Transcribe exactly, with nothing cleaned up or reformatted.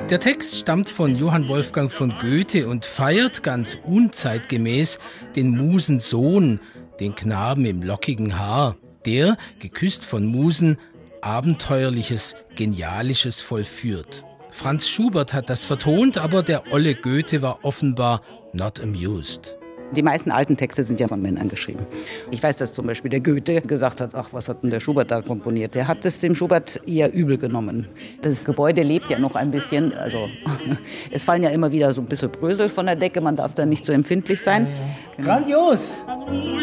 Der Text stammt von Johann Wolfgang von Goethe und feiert ganz unzeitgemäß den Musensohn, den Knaben im lockigen Haar, der, geküsst von Musen, Abenteuerliches, Genialisches vollführt. Franz Schubert hat das vertont, aber der olle Goethe war offenbar not amused. Die meisten alten Texte sind ja von Männern geschrieben. Ich weiß, dass zum Beispiel der Goethe gesagt hat, ach, was hat denn der Schubert da komponiert? Der hat es dem Schubert eher übel genommen. Das Gebäude lebt ja noch ein bisschen. Also es fallen ja immer wieder so ein bisschen Brösel von der Decke. Man darf da nicht so empfindlich sein. Grandios!